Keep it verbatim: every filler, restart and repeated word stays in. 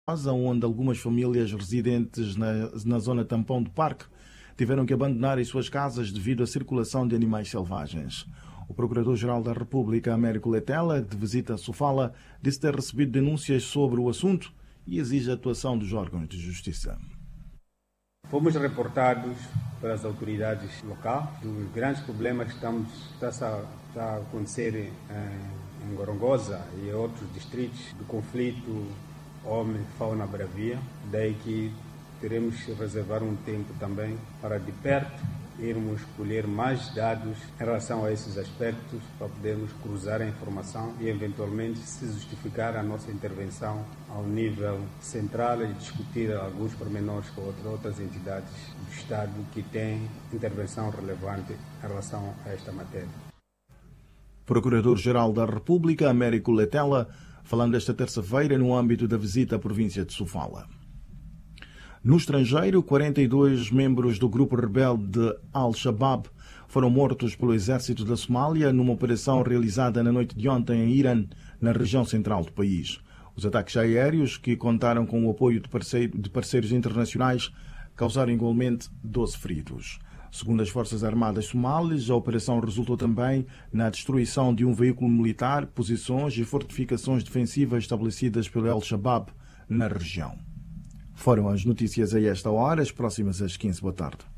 onde algumas famílias residentes na, na zona tampão do parque tiveram que abandonar as suas casas devido à circulação de animais selvagens. O Procurador-Geral da República, Américo Letela, de visita a Sofala, disse ter recebido denúncias sobre o assunto e exige a atuação dos órgãos de justiça. Fomos reportados pelas autoridades locais dos grandes problemas que estamos, está, a, está a acontecer em, em Gorongosa e outros distritos do conflito homem-fauna bravia. Daí que teremos que reservar um tempo também para de perto irmos colher mais dados em relação a esses aspectos para podermos cruzar a informação e eventualmente se justificar a nossa intervenção ao nível central e discutir alguns pormenores com outras entidades do Estado que têm intervenção relevante em relação a esta matéria. Procurador-Geral da República, Américo Letela, falando esta terça-feira no âmbito da visita à província de Sofala. No estrangeiro, quarenta e dois membros do grupo rebelde Al-Shabaab foram mortos pelo exército da Somália numa operação realizada na noite de ontem em Irã, na região central do país. Os ataques aéreos, que contaram com o apoio de, parceiro, de parceiros internacionais, causaram igualmente doze feridos. Segundo as Forças Armadas somalis, a operação resultou também na destruição de um veículo militar, posições e fortificações defensivas estabelecidas pelo Al-Shabaab na região. Foram as notícias a esta hora, as próximas às quinze. Boa tarde.